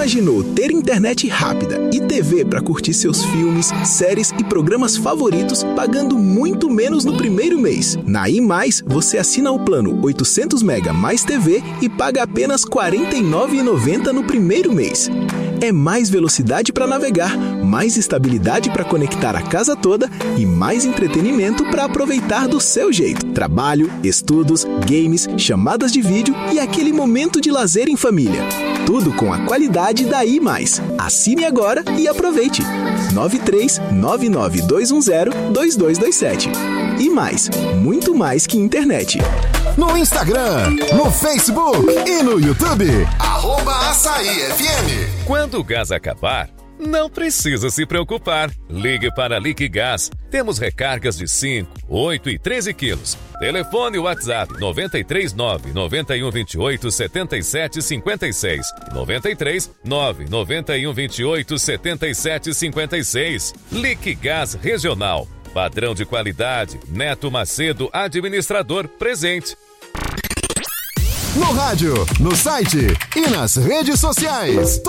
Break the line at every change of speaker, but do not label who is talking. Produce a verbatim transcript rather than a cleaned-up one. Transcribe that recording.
imaginou ter internet rápida e T V para curtir seus filmes, séries e programas favoritos pagando muito menos no primeiro mês? Na I Mais, você assina o plano oitocentos mega mais T V e paga apenas quarenta e nove reais e noventa centavos no primeiro mês. É mais velocidade para navegar, mais estabilidade para conectar a casa toda e mais entretenimento para aproveitar do seu jeito. Trabalho, estudos, games, chamadas de vídeo e aquele momento de lazer em família. Tudo com a qualidade da I Mais. Assine agora e aproveite. nove três nove nove dois um zero dois dois dois sete. I Mais, muito mais que internet.
No Instagram, no Facebook e no YouTube. Arroba Açaí F M.
Quando o gás acabar, não precisa se preocupar. Ligue para a Liquigás. Temos recargas de cinco, oito e treze quilos. Telefone WhatsApp nove três nove nove um dois oito sete sete cinco seis. nove três nove nove um dois oito sete sete cinco seis. Liquigás Regional. Padrão de qualidade. Neto Macedo, administrador, presente.
No rádio, no site e nas redes sociais.